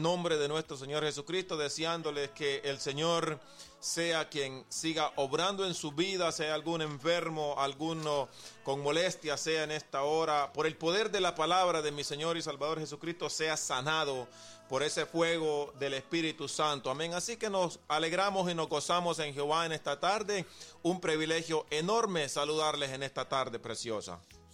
nombre de nuestro Señor Jesucristo, deseándoles que el Señor sea quien siga obrando en su vida, sea algún enfermo, alguno con molestia, sea en esta hora, por el poder de la palabra de mi Señor y Salvador Jesucristo, sea sanado por ese fuego del Espíritu Santo. Amén. Así que nos alegramos y nos gozamos en Jehová en esta tarde. Un privilegio enorme saludarles en esta tarde preciosa.